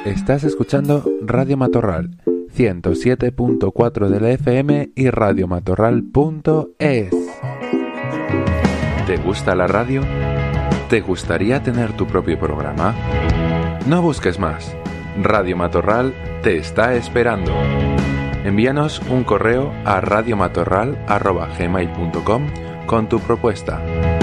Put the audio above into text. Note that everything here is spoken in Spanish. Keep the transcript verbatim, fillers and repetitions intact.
Estás escuchando Radio Matorral, ciento siete punto cuatro de la F M y radio matorral punto es. ¿Te gusta la radio? ¿Te gustaría tener tu propio programa? No busques más. Radio Matorral te está esperando. Envíanos un correo a radiomatorral arroba gmail punto com con tu propuesta.